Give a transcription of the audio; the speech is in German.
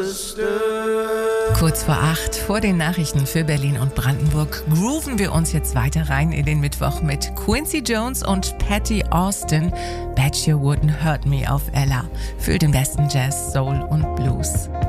Kurz vor 8, vor den Nachrichten für Berlin und Brandenburg, grooven wir uns jetzt weiter rein in den Mittwoch mit Quincy Jones und Patty Austin. Bet You Wouldn't Hurt Me auf Ella. Für den besten Jazz, Soul und Blues.